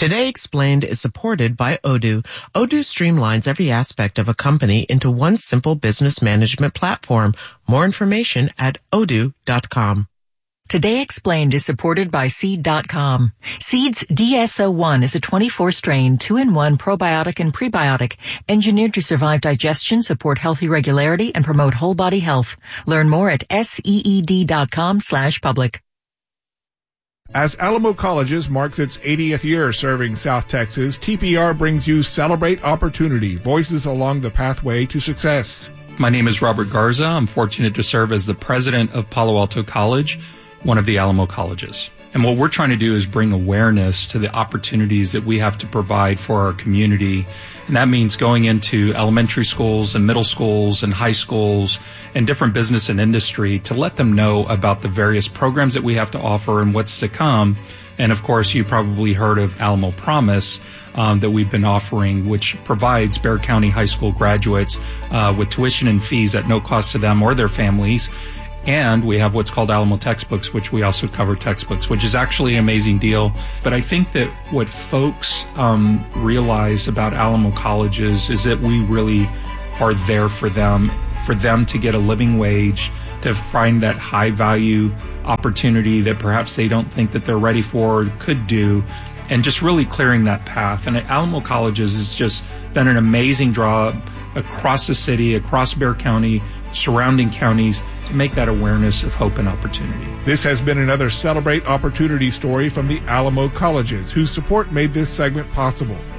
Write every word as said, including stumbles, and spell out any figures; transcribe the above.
Today Explained is supported by Odoo. Odoo streamlines every aspect of a company into one simple business management platform. More information at odoo dot com. Today Explained is supported by Seed dot com. Seed's D S O one is a twenty-four strain, two in one probiotic and prebiotic, engineered to survive digestion, support healthy regularity, and promote whole body health. Learn more at seed dot com slash public. As Alamo Colleges marks its eightieth year serving South Texas, T P R brings you Celebrate Opportunity, Voices Along the Pathway to Success. My name is Robert Garza. I'm fortunate to serve as the president of Palo Alto College, one of the Alamo Colleges. And what we're trying to do is bring awareness to the opportunities that we have to provide for our community. And that means going into elementary schools and middle schools and high schools and different business and industry to let them know about the various programs that we have to offer and what's to come. And of course, you probably heard of Alamo Promise um, that we've been offering, which provides Bexar County High School graduates uh, with tuition and fees at no cost to them or their families. And we have what's called Alamo Textbooks, which we also cover textbooks, which is actually an amazing deal. But I think that what folks um, realize about Alamo Colleges is that we really are there for them, for them to get a living wage, to find that high value opportunity that perhaps they don't think that they're ready for or could do, and just really clearing that path. And at Alamo Colleges has just done an amazing job across the city, across Bexar County, surrounding counties, to make that awareness of hope and opportunity. This has been another Celebrate Opportunity story from the Alamo Colleges, whose support made this segment possible.